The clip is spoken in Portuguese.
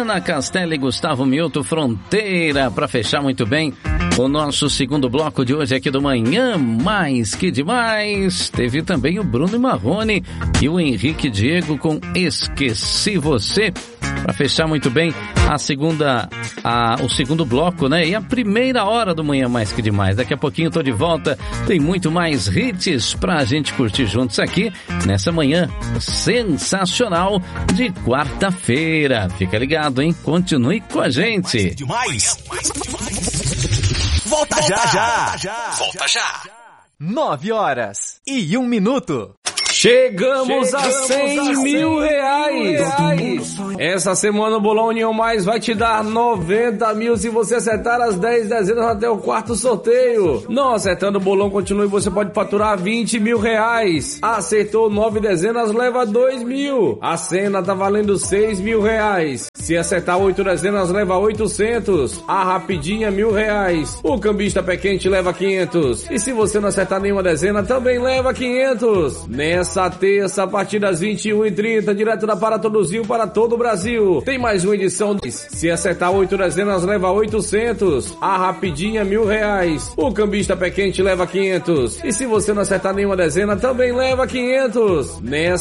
Ana Castela e Gustavo Mioto, Fronteira, para fechar muito bem o nosso segundo bloco de hoje aqui do Manhã Mais Que Demais. Teve também o Bruno Marrone e o Henrique Diego com Esqueci Você, para fechar muito bem o segundo bloco, né? E a primeira hora do Manhã Mais Que Demais. Daqui a pouquinho eu tô de volta, tem muito mais hits pra gente curtir juntos aqui nessa manhã sensacional de quarta-feira. Fica ligado, hein? Continue com a gente. Volta já! Volta já! 9h01. Chegamos a 100 mil reais. Essa semana o Bolão União Mais vai te dar 90 mil se você acertar as 10 dezenas até o quarto sorteio. Não acertando o bolão continua e você pode faturar 20 mil reais. Acertou 9 dezenas, leva 2 mil. A cena tá valendo 6 mil reais. Se acertar 8 dezenas, leva 800. A rapidinha, 1.000 reais. O cambista pé quente leva 500. E se você não acertar nenhuma dezena, também leva 500. Nessa terça, a partir das 21h30, direto da Paratoduzil para todo o Brasil. Tem mais uma edição. Se acertar 8 dezenas, leva 800. A rapidinha, 1.000 reais. O cambista pé quente leva 500. E se você não acertar nenhuma dezena, também leva 500. Nessa